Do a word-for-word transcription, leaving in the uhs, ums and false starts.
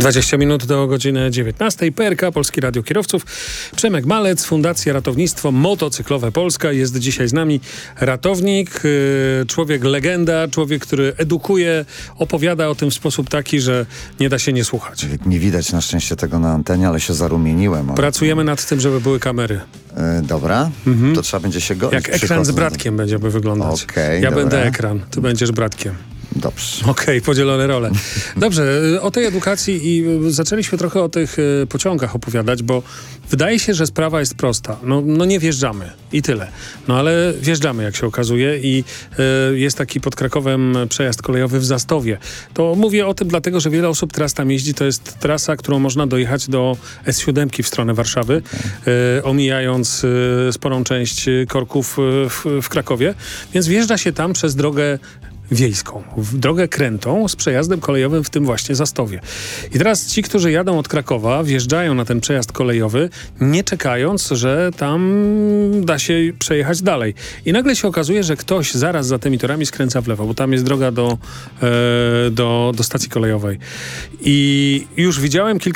dwadzieścia minut do godziny dziewiętnastej. P R K, Polskie Radio Kierowców. Przemek Malec, Fundacja Ratownictwo Motocyklowe Polska. Jest dzisiaj z nami ratownik, człowiek legenda, człowiek, który edukuje, opowiada o tym w sposób taki, że nie da się nie słuchać. Nie widać na szczęście tego na antenie, ale się zarumieniłem. Ale... Pracujemy nad tym, żeby były kamery. Yy, dobra, Mhm. to trzeba będzie się godzić. Jak ekran z bratkiem będziemy wyglądać. Okay, ja dobra. będę ekran, ty będziesz bratkiem. Dobrze. Okej, okay, podzielone role. Dobrze, o tej edukacji i zaczęliśmy trochę o tych y, pociągach opowiadać, bo wydaje się, że sprawa jest prosta. No, no nie wjeżdżamy i tyle. No ale wjeżdżamy, jak się okazuje, i y, jest taki pod Krakowem przejazd kolejowy w Zastowie. To mówię o tym dlatego, że wiele osób teraz tam jeździ. To jest trasa, którą można dojechać do S siedem w stronę Warszawy, okay. y, omijając y, sporą część korków y, w, w Krakowie. Więc wjeżdża się tam przez drogę wiejską, w drogę krętą z przejazdem kolejowym w tym właśnie Zastowie. I teraz ci, którzy jadą od Krakowa, wjeżdżają na ten przejazd kolejowy, nie czekając, że tam da się przejechać dalej. I nagle się okazuje, że ktoś zaraz za tymi torami skręca w lewo, bo tam jest droga do, e, do, do stacji kolejowej. I już widziałem kilka